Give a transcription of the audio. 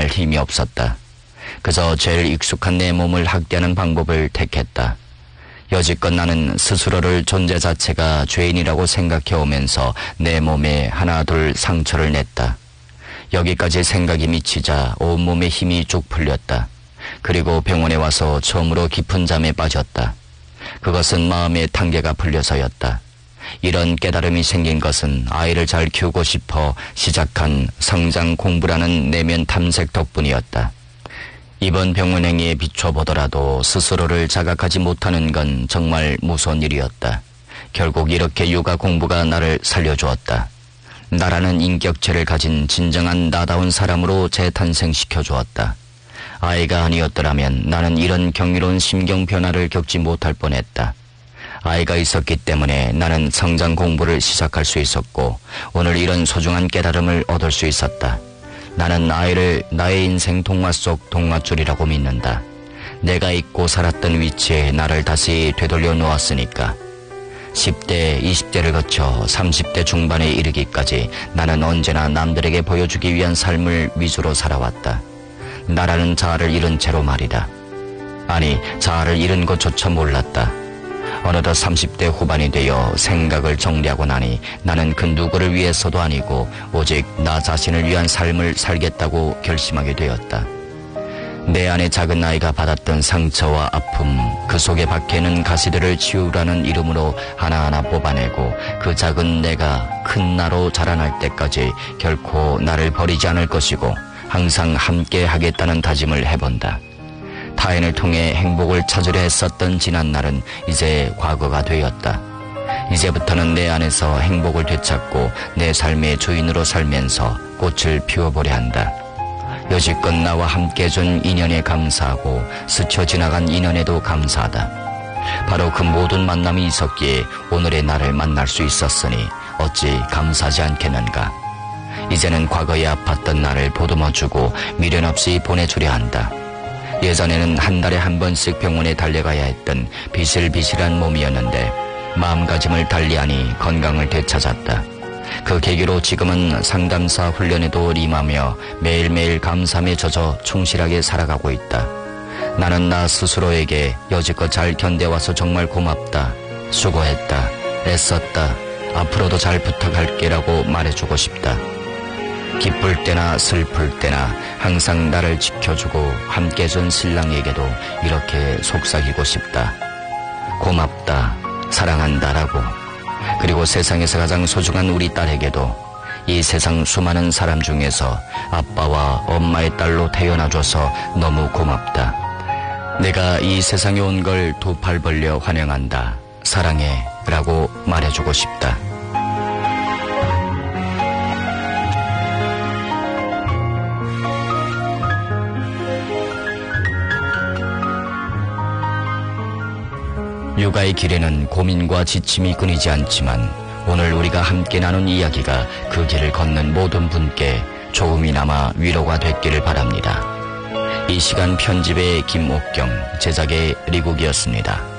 일어날 힘이 없었다. 그저 제일 익숙한 내 몸을 학대하는 방법을 택했다. 여지껏 나는 스스로를 존재 자체가 죄인이라고 생각해오면서 내 몸에 하나둘 상처를 냈다. 여기까지 생각이 미치자 온몸에 힘이 쭉 풀렸다. 그리고 병원에 와서 처음으로 깊은 잠에 빠졌다. 그것은 마음의 단계가 풀려서였다. 이런 깨달음이 생긴 것은 아이를 잘 키우고 싶어 시작한 성장 공부라는 내면 탐색 덕분이었다. 이번 병원 행위에 비춰보더라도 스스로를 자각하지 못하는 건 정말 무서운 일이었다. 결국 이렇게 육아 공부가 나를 살려주었다. 나라는 인격체를 가진 진정한 나다운 사람으로 재탄생시켜 주었다. 아이가 아니었더라면 나는 이런 경이로운 심경 변화를 겪지 못할 뻔했다. 아이가 있었기 때문에 나는 성장 공부를 시작할 수 있었고 오늘 이런 소중한 깨달음을 얻을 수 있었다. 나는 아이를 나의 인생 동화 속 동화줄이라고 믿는다. 내가 잊고 살았던 위치에 나를 다시 되돌려 놓았으니까. 10대, 20대를 거쳐 30대 중반에 이르기까지 나는 언제나 남들에게 보여주기 위한 삶을 위주로 살아왔다. 나라는 자아를 잃은 채로 말이다. 아니, 자아를 잃은 것조차 몰랐다. 어느덧 30대 후반이 되어 생각을 정리하고 나니 나는 그 누구를 위해서도 아니고 오직 나 자신을 위한 삶을 살겠다고 결심하게 되었다. 내 안에 작은 아이가 받았던 상처와 아픔, 그 속에 박혀있는 가시들을 치우라는 이름으로 하나하나 뽑아내고 그 작은 내가 큰 나로 자라날 때까지 결코 나를 버리지 않을 것이고 항상 함께 하겠다는 다짐을 해본다. 타인을 통해 행복을 찾으려 했었던 지난 날은 이제 과거가 되었다. 이제부터는 내 안에서 행복을 되찾고 내 삶의 주인으로 살면서 꽃을 피워보려 한다. 여지껏 나와 함께 준 인연에 감사하고 스쳐 지나간 인연에도 감사하다. 바로 그 모든 만남이 있었기에 오늘의 나를 만날 수 있었으니 어찌 감사하지 않겠는가. 이제는 과거에 아팠던 나를 보듬어주고 미련 없이 보내주려 한다. 예전에는 한 달에 한 번씩 병원에 달려가야 했던 비실비실한 몸이었는데 마음가짐을 달리하니 건강을 되찾았다. 그 계기로 지금은 상담사 훈련에도 임하며 매일매일 감사함에 젖어 충실하게 살아가고 있다. 나는 나 스스로에게 여지껏 잘 견뎌와서 정말 고맙다. 수고했다. 애썼다. 앞으로도 잘 부탁할게라고 말해주고 싶다. 기쁠 때나 슬플 때나 항상 나를 지켜주고 함께해준 신랑에게도 이렇게 속삭이고 싶다. 고맙다. 사랑한다라고. 그리고 세상에서 가장 소중한 우리 딸에게도 이 세상 수많은 사람 중에서 아빠와 엄마의 딸로 태어나줘서 너무 고맙다. 내가 이 세상에 온 걸 두 팔 벌려 환영한다. 사랑해 라고 말해주고 싶다. 육아의 길에는 고민과 지침이 끊이지 않지만 오늘 우리가 함께 나눈 이야기가 그 길을 걷는 모든 분께 조금이나마 위로가 됐기를 바랍니다. 이 시간 편집의 김옥경, 제작의 리국이었습니다.